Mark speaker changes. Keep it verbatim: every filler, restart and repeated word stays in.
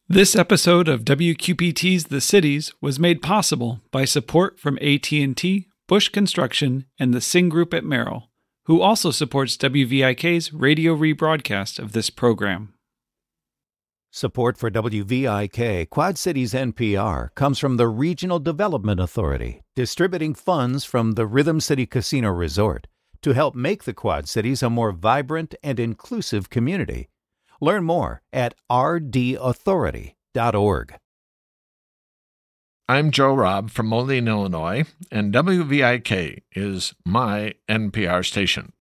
Speaker 1: This episode of W Q P T's The Cities was made possible by support from A T and T, Bush Construction, and the Sing Group at Merrill, who also supports W V I K's radio rebroadcast of this program.
Speaker 2: Support for W V I K Quad Cities N P R comes from the Regional Development Authority, distributing funds from the Rhythm City Casino Resort to help make the Quad Cities a more vibrant and inclusive community. Learn more at r d authority dot org.
Speaker 3: I'm Joe Robb from Moline, Illinois, and W V I K is my N P R station.